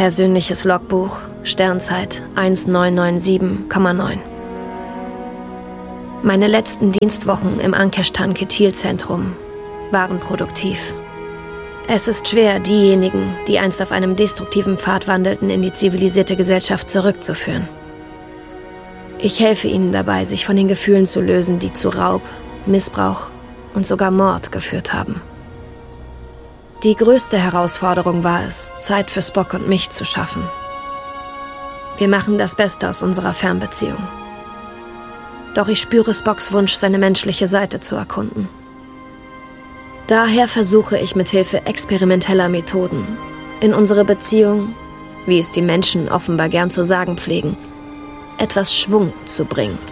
Persönliches Logbuch, Sternzeit 1997,9. Meine letzten Dienstwochen im Ankeshtan-Ketil-Zentrum waren produktiv. Es ist schwer, diejenigen, die einst auf einem destruktiven Pfad wandelten, in die zivilisierte Gesellschaft zurückzuführen. Ich helfe ihnen dabei, sich von den Gefühlen zu lösen, die zu Raub, Missbrauch und sogar Mord geführt haben. Die größte Herausforderung war es, Zeit für Spock und mich zu schaffen. Wir machen das Beste aus unserer Fernbeziehung. Doch ich spüre Spocks Wunsch, seine menschliche Seite zu erkunden. Daher versuche ich mit Hilfe experimenteller Methoden, in unsere Beziehung, wie es die Menschen offenbar gern zu sagen pflegen, etwas Schwung zu bringen.